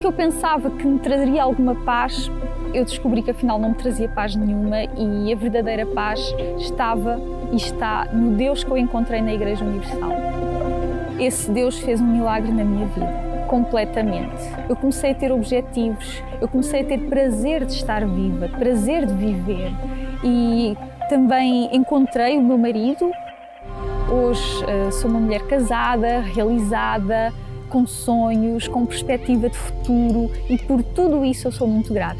Que eu pensava que me traria alguma paz, eu descobri que afinal não me trazia paz nenhuma e a verdadeira paz estava e está no Deus que eu encontrei na Igreja Universal. Esse Deus fez um milagre na minha vida, completamente. Eu comecei a ter objetivos, eu comecei a ter prazer de estar viva, prazer de viver e também encontrei o meu marido. Hoje sou uma mulher casada, realizada, com sonhos, com perspectiva de futuro e por tudo isso eu sou muito grata.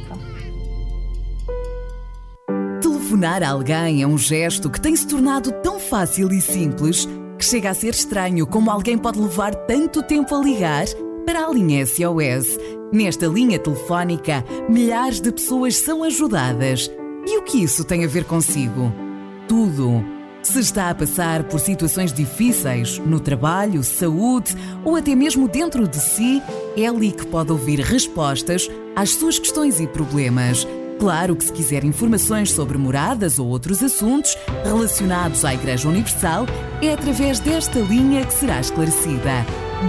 Telefonar a alguém é um gesto que tem se tornado tão fácil e simples que chega a ser estranho como alguém pode levar tanto tempo a ligar para a linha SOS. Nesta linha telefónica, milhares de pessoas são ajudadas. E o que isso tem a ver consigo? Tudo. Se está a passar por situações difíceis, no trabalho, saúde ou até mesmo dentro de si, é ali que pode ouvir respostas às suas questões e problemas. Claro que se quiser informações sobre moradas ou outros assuntos relacionados à Igreja Universal, é através desta linha que será esclarecida.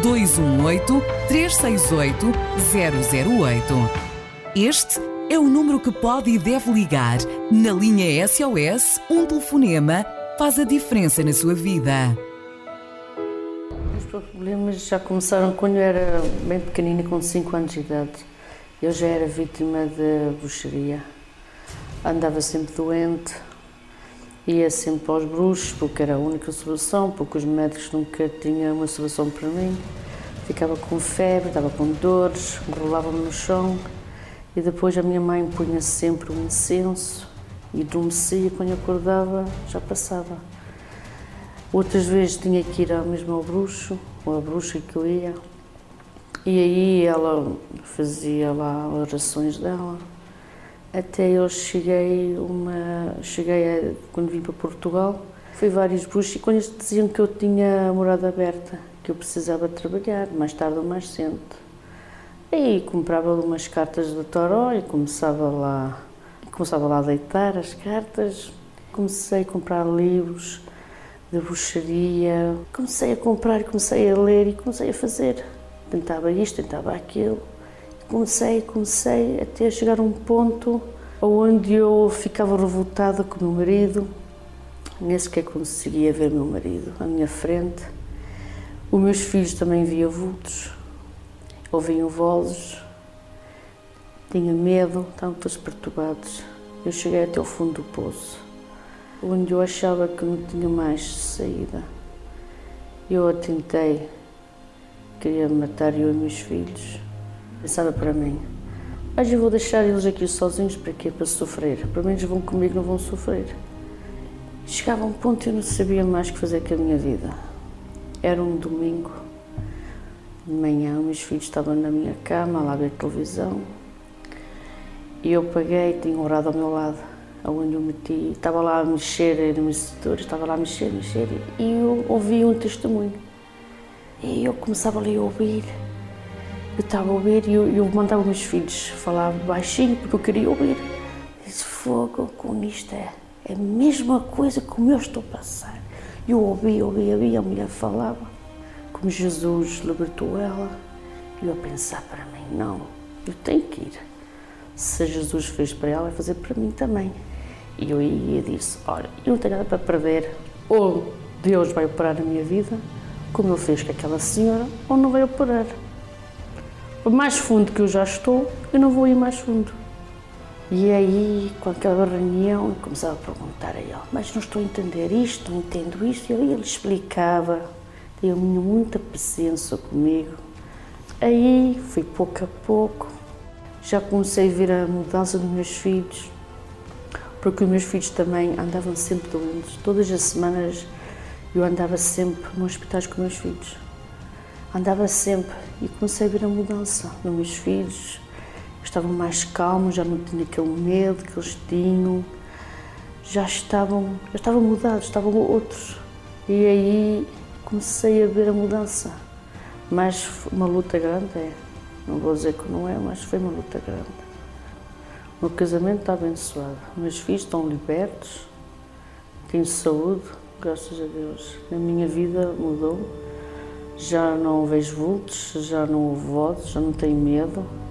218-368-008. Este é o número que pode e deve ligar. Na linha SOS, um telefonema faz a diferença na sua vida. Os problemas já começaram quando eu era bem pequenina, com 5 anos de idade. Eu já era vítima de bruxaria. Andava sempre doente, ia sempre aos bruxos, porque era a única solução, porque os médicos nunca tinham uma solução para mim. Ficava com febre, estava com dores, rolava-me no chão e depois a minha mãe punha sempre um incenso e adormecia, quando eu acordava já passava. Outras vezes tinha que ir mesmo ao bruxo, ou à bruxa que eu ia, e aí ela fazia lá orações dela, até eu quando vim para Portugal, fui vários bruxos e quando eles diziam que eu tinha a morada aberta, que eu precisava trabalhar, mais tarde ou mais cedo. Aí comprava umas cartas do taró e começava lá a deitar as cartas, comecei a comprar livros de bruxaria, comecei a comprar e comecei a ler e comecei a fazer. Tentava isto, tentava aquilo, comecei até chegar a um ponto onde eu ficava revoltada com o meu marido, nem sequer conseguia ver o meu marido à minha frente. Os meus filhos também viam vultos, ouviam vozes, tinha medo, estavam todos perturbados. Eu cheguei até ao fundo do poço, onde eu achava que não tinha mais saída. Eu tentei, queria matar eu e meus filhos. Pensava para mim, mas eu vou deixar eles aqui sozinhos para quê? Para sofrer. Pelo menos vão comigo, não vão sofrer. Chegava a um ponto e eu não sabia mais o que fazer com a minha vida. Era um domingo, de manhã, os meus filhos estavam na minha cama, lá a ver televisão. E eu peguei, tinha um orado ao meu lado, onde eu meti, estava lá a mexer no meu setor, estava lá a mexer, e eu ouvi um testemunho. E eu começava ali a ouvir, eu estava a ouvir e eu mandava os meus filhos falar baixinho, porque eu queria ouvir. Eu disse, fogo, com isto é a mesma coisa como eu estou a passar. Eu ouvi, a mulher falava, como Jesus libertou ela, e eu a pensar para mim, não, eu tenho que ir. Se Jesus fez para ela, vai fazer para mim também. E eu ia e disse, olha, eu não tenho nada para perder, ou Deus vai operar a minha vida, como ele fez com aquela senhora, ou não vai operar. Por mais fundo que eu já estou, eu não vou ir mais fundo. E aí, com aquela reunião, eu começava a perguntar a ele, mas não estou a entender isto, não entendo isto, e ele explicava, tinha muita paciência comigo. Aí, fui pouco a pouco, já comecei a ver a mudança dos meus filhos, porque os meus filhos também andavam sempre doentes. Todas as semanas eu andava sempre nos hospitais com os meus filhos. Andava sempre e comecei a ver a mudança nos meus filhos. Estavam mais calmos, já não tinha aquele medo que eles tinham. Já estavam mudados, estavam outros. E aí comecei a ver a mudança. Mas uma luta grande é. Não vou dizer que não é, mas foi uma luta grande. O meu casamento está abençoado. Meus filhos estão libertos, tenho saúde, graças a Deus. A minha vida mudou. Já não vejo vultos, já não ouvo vozes, já não tenho medo.